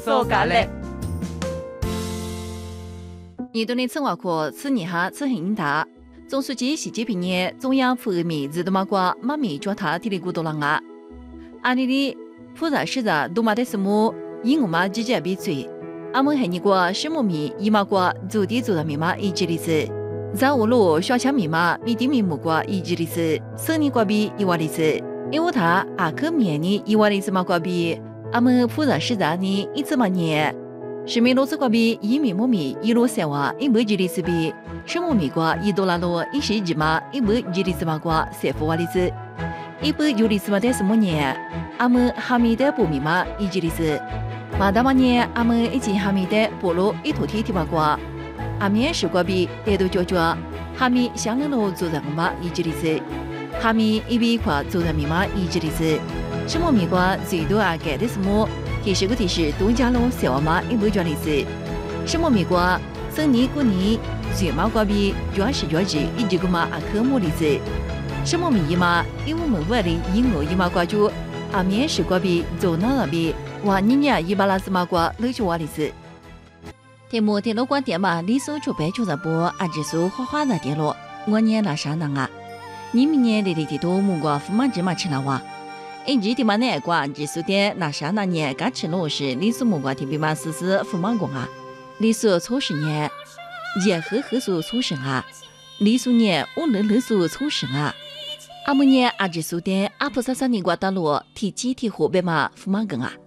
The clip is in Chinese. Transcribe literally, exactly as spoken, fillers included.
少咖喱。 年度的春晚课此年哈此很大，总书记习近平呢中央副人民日都马国马面脚他提里古多郎啊，阿里里普萨市的多马的什么因我嘛直接比嘴，阿们还你国什么米伊马国走地走的密码一直的是，在五路小强密码米地米木国一直的是，生年国比一万的是，因为他阿克面呢一万的是马国比，阿们普萨市的呢一直嘛年。是米罗斯国比一米木米一路三瓦一百几里斯比，什么米国一多拉罗一十几嘛一百几里斯嘛国三伏瓦里斯，一百九里斯嘛的什么年？阿们哈密的布米嘛一几里斯，马达嘛年阿们一起哈密的菠萝一土地地嘛国，阿面是国比带头叫叫，哈密香嫩罗做人嘛一几里斯，哈密一比一块做人米嘛一几里斯，什么米国最多啊改的什么？提示个提示，东家路小娃妈一百转里子，什么美国生年过年最马国比主要是主是一直个嘛阿科目里子，什么米姨妈因为门外的婴儿姨妈挂住，阿面是国比走那那比，哇你娘伊巴拉斯马国楼去瓦里子。天幕天路光电嘛，李叔出白出的波，阿只苏花花的电路，我年那啥能啊？你明年里里地多木国富马芝麻吃了哇？一直的嘛那瓜，只数点那啥那年刚吃落是李叔木瓜天比嘛丝丝富马工啊，李叔初十年，也和和叔初生啊，李叔年我乐乐叔初生啊，阿姆年阿只数点阿婆萨萨年瓜大路提起提后边嘛富马工啊。